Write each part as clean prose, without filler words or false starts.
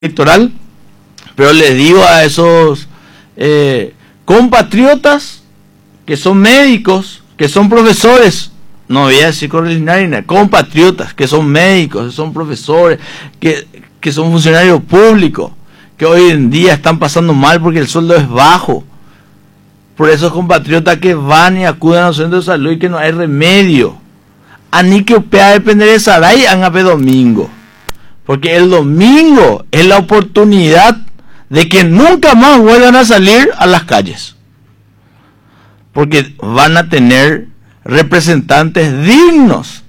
electoral, pero les digo a esos compatriotas que son médicos, que son profesores, no voy a decir correligionaria, compatriotas que son médicos, que son profesores, que son funcionarios públicos, que hoy en día están pasando mal porque el sueldo es bajo. Por esos compatriotas que van y acuden a los centros de salud y que no hay remedio. A ni que opea depender de Saray han a domingo. Porque el domingo es la oportunidad de que nunca más vuelvan a salir a las calles. Porque van a tener representantes dignos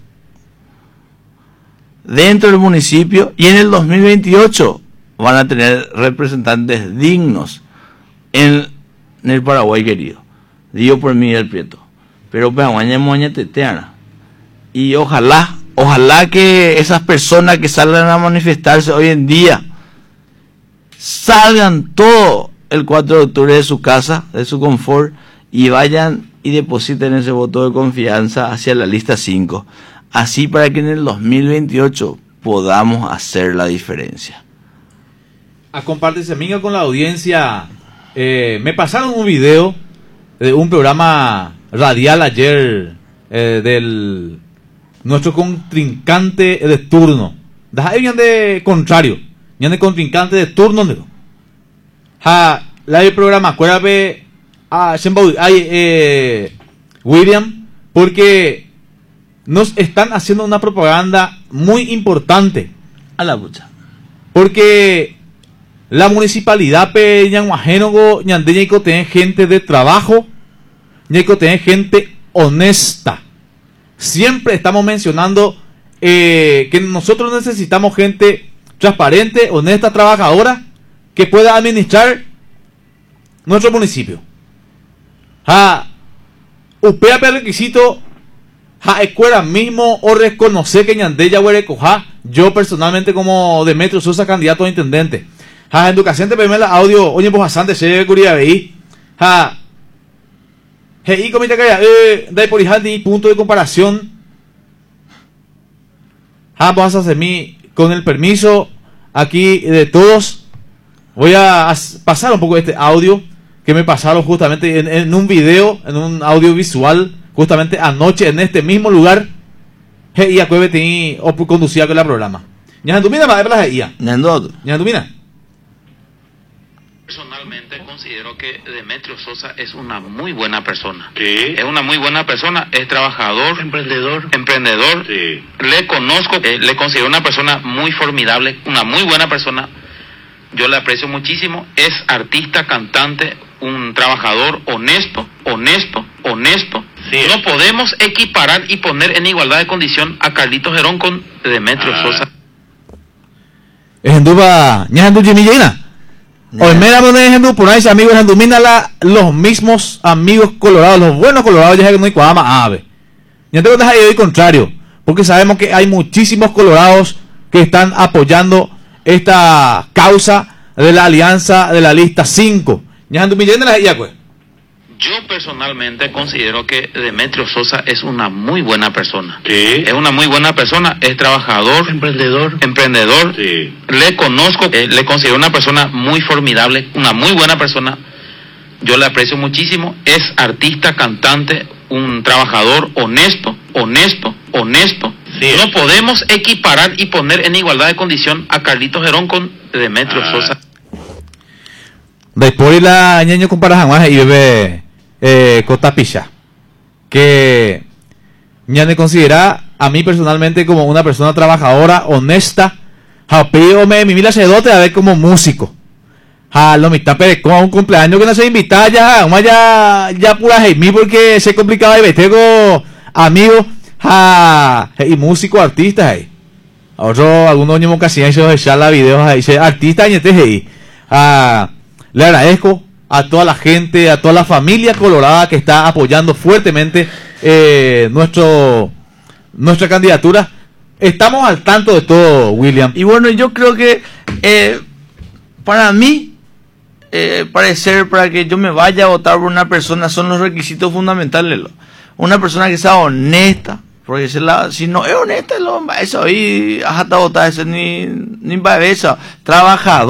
dentro del municipio, y en el 2028 van a tener representantes dignos en el Paraguay querido. Digo por Miguel Prieto. Pero Pehuaña moña teteana. Y ojalá que esas personas que salgan a manifestarse hoy en día salgan todo el 4 de octubre de su casa, de su confort, y vayan y depositen ese voto de confianza hacia la lista 5. Así para que en el 2028 podamos hacer la diferencia. Compártese, amiga, con la audiencia. Me pasaron un video de un programa radial ayer del nuestro contrincante de turno. Deja de contrario. Ya de contrincante de turno. La programa, acuérdate, William, porque nos están haciendo una propaganda muy importante. A la bucha. Porque la municipalidad de Ñanguajénogo, Ñandeñico, tiene gente de trabajo, Ñeco tiene gente honesta. Siempre estamos mencionando que nosotros necesitamos gente transparente, honesta, trabajadora, que pueda administrar nuestro municipio. Upea requisito, escuela mismo o reconocer que Ñandeya Huerecoja, yo personalmente como Demetrio Sosa, candidato a intendente. Educación te primera audio, oye, pues bastante se curia veí. Y comité que de por punto de comparación. Vamos a hacer con el permiso aquí de todos. Voy a pasar un poco este audio que me pasaron justamente en un video, en un audiovisual, justamente anoche en este mismo lugar. Y acuérdate o conducía con el programa. Ñandumina para la IA. Ñandumina. Personalmente considero que Demetrio Sosa es una muy buena persona. Sí. Es una muy buena persona, es trabajador, emprendedor. Sí. Le conozco, le considero una persona muy formidable, una muy buena persona. Yo le aprecio muchísimo. Es artista, cantante, un trabajador honesto. Sí. No podemos equiparar y poner en igualdad de condición a Carlitos Gerón con Demetrio Sosa. Es duda, hoy me da ejemplo por ahí, amigos, los mismos amigos colorados, los buenos colorados, ya que no hay cuadama ave. Ya tengo que dejar de contrario, porque sabemos que hay muchísimos colorados que están apoyando esta causa de la alianza de la lista 5. Yo personalmente considero que Demetrio Sosa es una muy buena persona. Sí. Es una muy buena persona, es trabajador, emprendedor. Sí. Le conozco, le considero una persona muy formidable, una muy buena persona. Yo le aprecio muchísimo. Es artista, cantante, un trabajador honesto. Sí. No podemos equiparar y poner en igualdad de condición a Carlitos Gerón con Demetrio Sosa. Después la ñeño compara más y bebe Cotapicha, que ya me considera a mí personalmente como una persona trabajadora, honesta. Mi mila se dote a ver como músico. Lo mitad como un cumpleaños que no se invita ya pura Jaime porque se complicaba y tengo amigos y músicos, artistas ahí. Ahora algunos niños casi han hecho la videos ahí, artistas y le agradezco a toda la gente, a toda la familia colorada que está apoyando fuertemente nuestra candidatura. Estamos al tanto de todo, William. Y bueno, yo creo que para mí, para que yo me vaya a votar por una persona, son los requisitos fundamentales. Una persona que sea honesta, Porque si no es honesto, eso ahí hasta votar ese ni para eso. Trabajador.